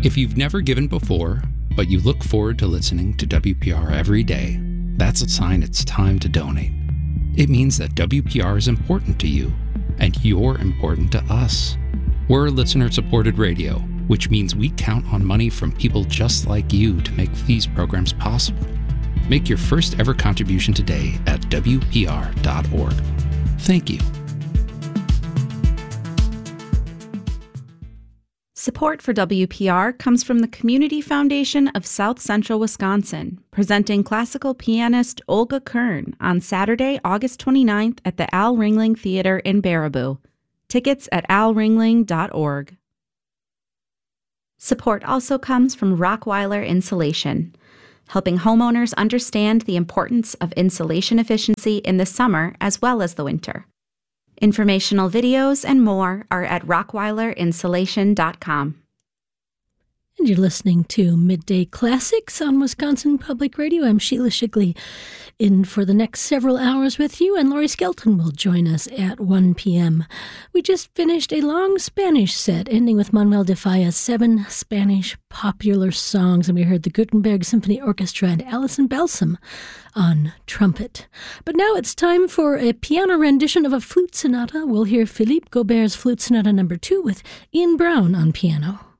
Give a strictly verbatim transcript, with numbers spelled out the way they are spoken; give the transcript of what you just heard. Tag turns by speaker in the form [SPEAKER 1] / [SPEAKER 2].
[SPEAKER 1] If you've never given before, but you look forward to listening to W P R every day, that's a sign it's time to donate. It means that W P R is important to you, and you're important to us. We're listener-supported radio, which means we count on money from people just like you to make these programs possible. Make your first ever contribution today at W P R dot org. Thank you.
[SPEAKER 2] Support for W P R comes from the Community Foundation of South Central Wisconsin, presenting classical pianist Olga Kern on Saturday, August twenty-ninth at the Al Ringling Theater in Baraboo. Tickets at al ringling dot org. Support also comes from Rockweiler Insulation, helping homeowners understand the importance of insulation efficiency in the summer as well as the winter. Informational videos and more are at rockweiler insulation dot com.
[SPEAKER 3] And you're listening to Midday Classics on Wisconsin Public Radio. I'm Sheila Shigley, in for the next several hours with you, and Laurie Skelton will join us at one p.m. We just finished a long Spanish set, ending with Manuel de Falla's seven Spanish popular songs, and we heard the Gutenberg Symphony Orchestra and Alison Balsam on trumpet. But now it's time for a piano rendition of a flute sonata. We'll hear Philippe Gaubert's Flute Sonata number two with Ian Brown on piano.